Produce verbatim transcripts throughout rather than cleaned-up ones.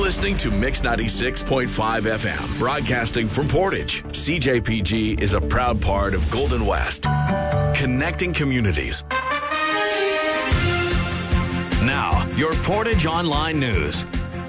listening to Mix ninety-six point five F M, broadcasting from Portage. C J P G is a proud part of Golden West, connecting communities. Now, your Portage Online News.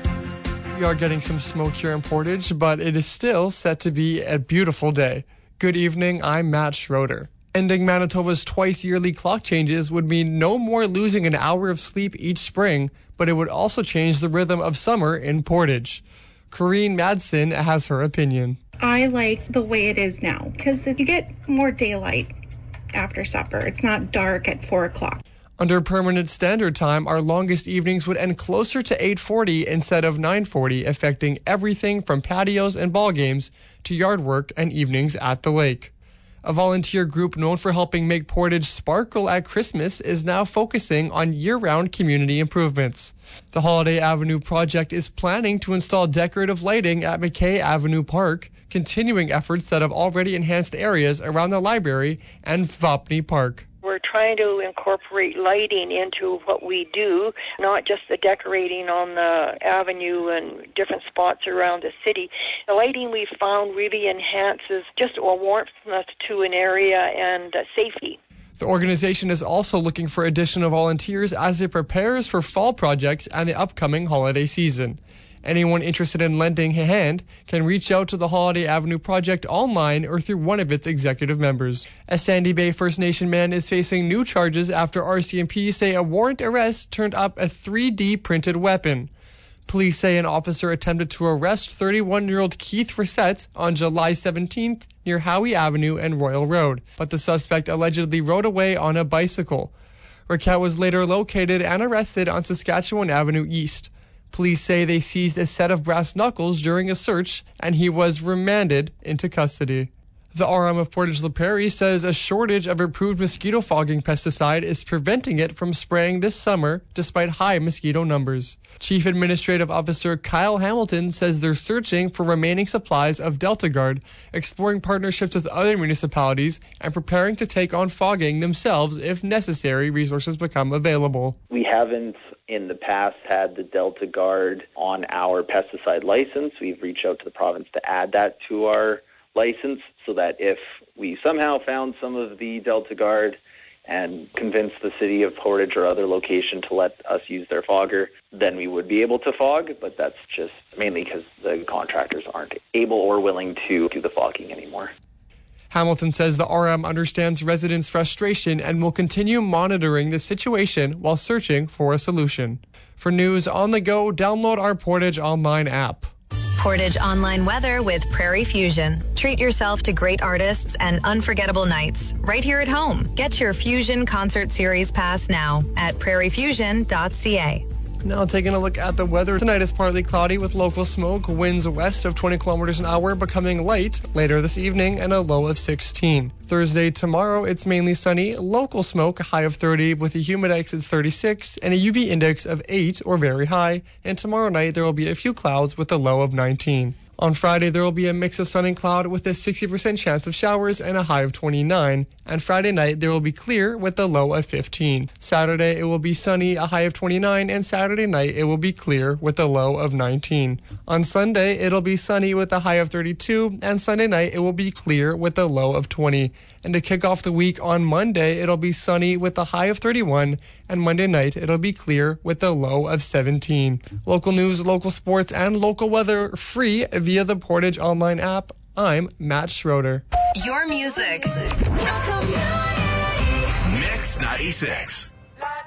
We are getting some smoke here in Portage, but it is still set to be a beautiful day. Good evening, I'm Matt Schroeder. Ending Manitoba's twice-yearly clock changes would mean no more losing an hour of sleep each spring, but it would also change the rhythm of summer in Portage. Corrine Madsen has her opinion. I like the way it is now, because you get more daylight after supper. It's not dark at four o'clock. Under permanent standard time, our longest evenings would end closer to eight forty instead of nine forty, affecting everything from patios and ball games to yard work and evenings at the lake. A volunteer group known for helping make Portage sparkle at Christmas is now focusing on year-round community improvements. The Holiday Avenue project is planning to install decorative lighting at McKay Avenue Park, continuing efforts that have already enhanced areas around the library and Vopni Park. We're trying to incorporate lighting into what we do, not just the decorating on the avenue and different spots around the city. The lighting we found really enhances just a warmth to an area and uh, safety. The organization is also looking for additional volunteers as it prepares for fall projects and the upcoming holiday season. Anyone interested in lending a hand can reach out to the Holiday Avenue Project online or through one of its executive members. A Sandy Bay First Nation man is facing new charges after R C M P say a warrant arrest turned up a three D printed weapon. Police say an officer attempted to arrest thirty-one-year-old Keith Reset on July seventeenth near Howie Avenue and Royal Road, but the suspect allegedly rode away on a bicycle. Reset was later located and arrested on Saskatchewan Avenue East. Police say they seized a set of brass knuckles during a search, and he was remanded into custody. The R M of Portage La Prairie says a shortage of approved mosquito fogging pesticide is preventing it from spraying this summer despite high mosquito numbers. Chief Administrative Officer Kyle Hamilton says they're searching for remaining supplies of DeltaGuard, exploring partnerships with other municipalities, and preparing to take on fogging themselves if necessary resources become available. We haven't in the past had the DeltaGuard on our pesticide license. We've reached out to the province to add that to our license so that if we somehow found some of the DeltaGuard and convinced the city of Portage or other location to let us use their fogger, then we would be able to fog, but that's just mainly because the contractors aren't able or willing to do the fogging anymore. Hamilton says the R M understands residents' frustration and will continue monitoring the situation while searching for a solution. For news on the go, download our Portage Online app. Portage Online weather with Prairie Fusion. Treat yourself to great artists and unforgettable nights right here at home. Get your Fusion Concert Series pass now at prairie fusion dot c a. Now taking a look at the weather. Tonight is partly cloudy with local smoke, winds west of twenty kilometers an hour becoming light later this evening and a low of sixteen. Thursday, tomorrow, it's mainly sunny, local smoke, a high of thirty with a humidex at thirty-six and a U V index of eight or very high. And tomorrow night there will be a few clouds with a low of nineteen. On Friday, there will be a mix of sun and cloud with a sixty percent chance of showers and a high of twenty-nine. And Friday night, there will be clear with a low of fifteen. Saturday, it will be sunny, a high of twenty-nine, and Saturday night, it will be clear with a low of nineteen. On Sunday, it'll be sunny with a high of thirty-two, and Sunday night, it will be clear with a low of twenty. And to kick off the week on Monday, it'll be sunny with a high of thirty-one, and Monday night, it'll be clear with a low of seventeen. Local news, local sports, and local weather free via the Portage Online app. I'm Matt Schroeder. Your music. Mix ninety-six.